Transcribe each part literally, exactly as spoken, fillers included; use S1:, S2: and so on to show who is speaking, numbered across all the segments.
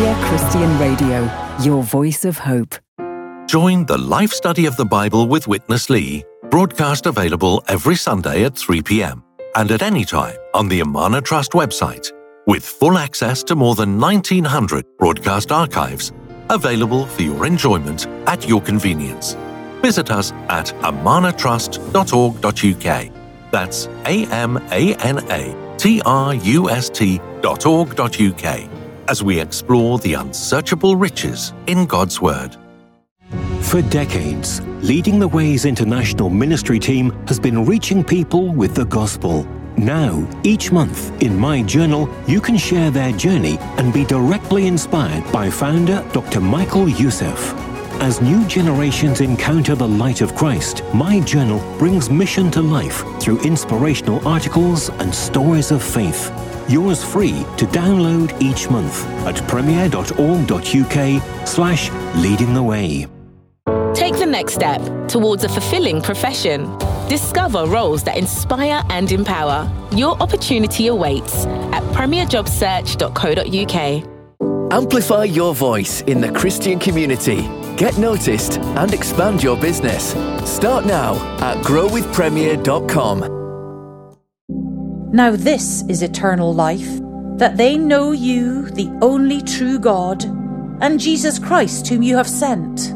S1: Premier Christian Radio, your voice of hope.
S2: Join the Life Study of the Bible with Witness Lee, broadcast available every Sunday at three p.m. and at any time on the Amana Trust website, with full access to more than nineteen hundred broadcast archives available for your enjoyment at your convenience. Visit us at amana trust dot org dot u k. That's A M A N A T R U S T dot org dot u k as we explore the unsearchable riches in God's Word.
S3: For decades, Leading the Way's international ministry team has been reaching people with the gospel. Now, each month, in My Journal, you can share their journey and be directly inspired by founder Doctor Michael Youssef. As new generations encounter the light of Christ, My Journal brings mission to life through inspirational articles and stories of faith. Yours free to download each month at premier dot org dot u k slash leading the way.
S4: Take the next step towards a fulfilling profession. Discover roles that inspire and empower. Your opportunity awaits at premier job search dot co dot u k.
S5: Amplify your voice in the Christian community. Get noticed and expand your business. Start now at grow with premier dot com.
S6: Now this is eternal life, that they know you, the only true God, and Jesus Christ whom you have sent.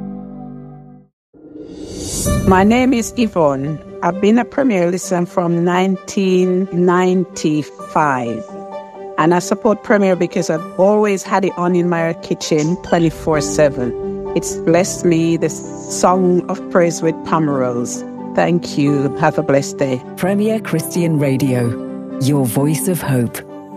S7: My name is Yvonne. I've been a Premier listener from nineteen ninety-five. And I support Premier because I've always had it on in my kitchen twenty-four seven. It's blessed me, the song of praise with Pomerols. Thank you. Have a blessed day.
S1: Premier Christian Radio, your voice of hope.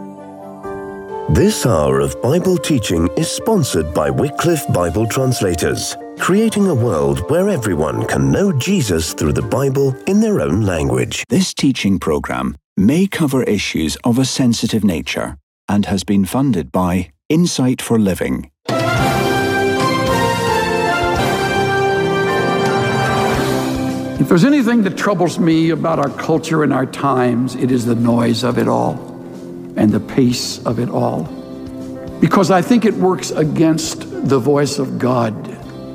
S8: This hour of Bible teaching is sponsored by Wycliffe Bible Translators, creating a world where everyone can know Jesus through the Bible in their own language.
S9: This teaching program may cover issues of a sensitive nature and has been funded by Insight for Living.
S10: If there's anything that troubles me about our culture and our times, it is the noise of it all and the pace of it all. Because I think it works against the voice of God.